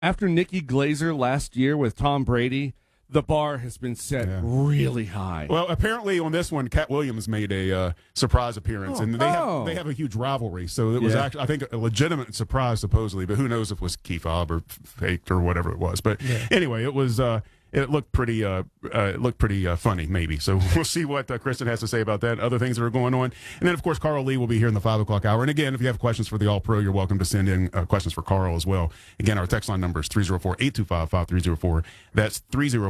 After Nikki Glazer last year with Tom Brady, the bar has been set really high. Well, apparently on this one, Cat Williams made a surprise appearance, and they have a huge rivalry. So it was actually, I think, a legitimate surprise supposedly, but who knows if it was Key Fob or faked or whatever it was. But anyway, it was. It looked pretty funny, maybe. So we'll see what Kristen has to say about that, other things that are going on. And then, of course, Carl Lee will be here in the 5 o'clock hour. And again, if you have questions for the All-Pro, you're welcome to send in questions for Carl as well. Again, our text line number is 304-825-5304. That's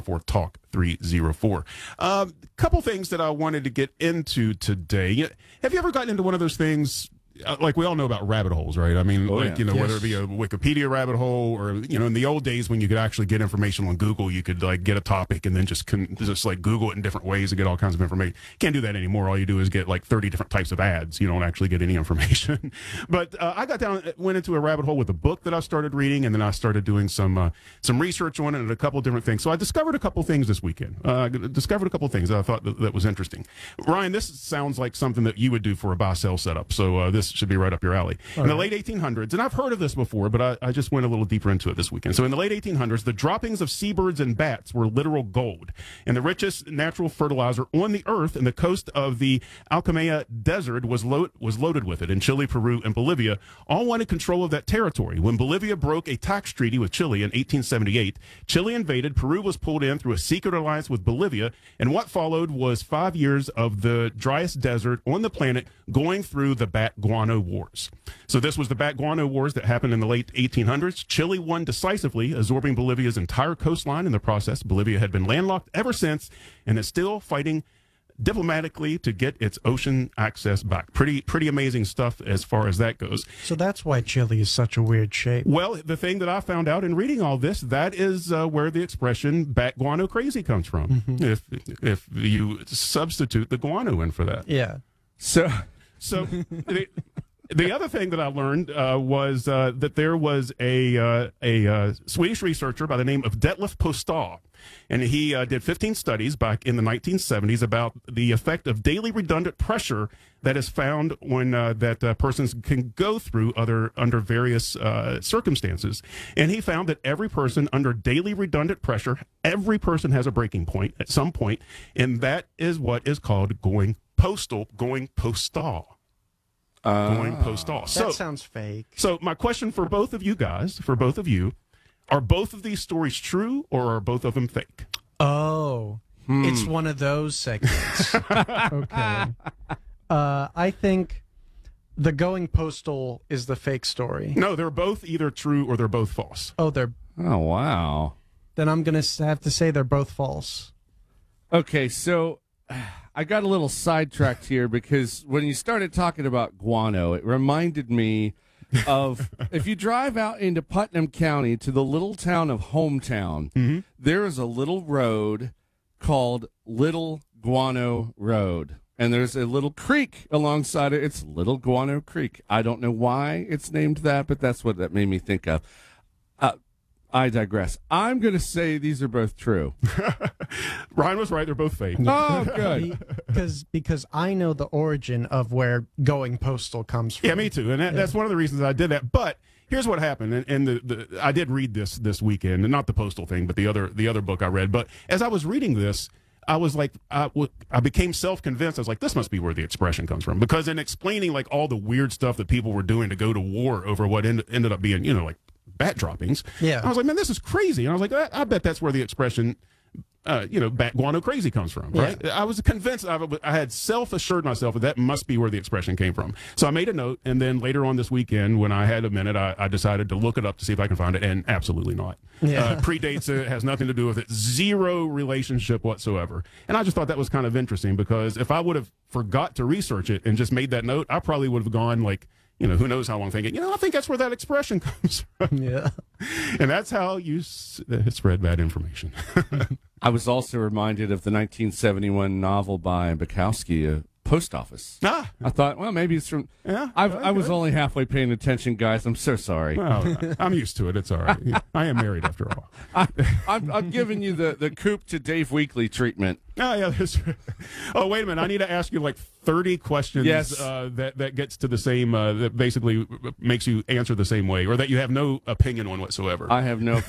304-TALK-304. Couple things that I wanted to get into today. Have you ever gotten into one of those things? Like we all know about rabbit holes, right? I mean, whether it be a Wikipedia rabbit hole or, in the old days when you could actually get information on Google, you could like get a topic and then just like Google it in different ways to get all kinds of information. Can't do that anymore. All you do is get like 30 different types of ads. You don't actually get any information. But I went into a rabbit hole with a book that I started reading, and then I started doing some research on it and a couple of different things. So I discovered a couple things this weekend. Discovered a couple of things that I thought that was interesting. Ryan, this sounds like something that you would do for a buy-sell setup. So this should be right up your alley. In the late 1800s, and I've heard of this before, but I just went a little deeper into it this weekend. So in the late 1800s, the droppings of seabirds and bats were literal gold, and the richest natural fertilizer on the earth and the coast of the Alcamaya Desert was loaded with it. And Chile, Peru, and Bolivia all wanted control of that territory. When Bolivia broke a tax treaty with Chile in 1878, Chile invaded, Peru was pulled in through a secret alliance with Bolivia, and what followed was 5 years of the driest desert on the planet going through the Bat Guano Wars. So this was the Bat Guano Wars that happened in the late 1800s. Chile won decisively, absorbing Bolivia's entire coastline in the process. Bolivia had been landlocked ever since and is still fighting diplomatically to get its ocean access back. Pretty amazing stuff as far as that goes. So that's why Chile is such a weird shape. Well, the thing that I found out in reading all this, that is where the expression bat guano crazy comes from. Mm-hmm. If you substitute the guano in for that. Yeah. So the other thing that I learned was that there was a Swedish researcher by the name of Detlef Postal, and he did 15 studies back in the 1970s about the effect of daily redundant pressure that is found when that persons can go through under various circumstances. And he found that every person under daily redundant pressure, every person has a breaking point at some point, and that is what is called going postal, going postal. Going postal. That sounds fake. So my question for both of you guys, are both of these stories true or are both of them fake? Oh, it's one of those segments. Okay. I think the going postal is the fake story. No, they're both either true or they're both false. Oh, Oh, wow. Then I'm going to have to say they're both false. Okay, so I got a little sidetracked here because when you started talking about guano, it reminded me of if you drive out into Putnam County to the little town of Hometown, there is a little road called Little Guano Road. And there's a little creek alongside it. It's Little Guano Creek. I don't know why it's named that, but that's what that made me think of. I digress. I'm going to say these are both true. Ryan was right. They're both fake. Oh, good. Because I know the origin of where going postal comes from. Yeah, me too. And that's one of the reasons I did that. But here's what happened. And I did read this weekend, and not the postal thing, but the other book I read. But as I was reading this, I was like, I became self-convinced. I was like, this must be where the expression comes from. Because in explaining like all the weird stuff that people were doing to go to war over what ended up being, like bat droppings. Yeah. I was like, man, this is crazy. And I was like, I bet that's where the expression, bat guano crazy comes from, right? Yeah. I was convinced, I had self-assured myself that must be where the expression came from. So I made a note, and then later on this weekend, when I had a minute, I decided to look it up to see if I can find it, and absolutely not. Yeah. Predates it, has nothing to do with it, zero relationship whatsoever. And I just thought that was kind of interesting, because if I would have forgot to research it and just made that note, I probably would have gone like, who knows how long thinking, I think that's where that expression comes from. Yeah. And that's how you spread bad information. I was also reminded of the 1971 novel by Bukowski, Post Office. I thought, well, maybe it's from. Yeah, I was only halfway paying attention, guys. I'm so sorry. Well, I'm used to it. It's all right. I am married after all. I'm giving you the Coop to Dave Weekly treatment. Oh yeah. Oh wait a minute. I need to ask you like 30 questions. Yes. That gets to the same. That basically makes you answer the same way, or that you have no opinion on whatsoever. I have no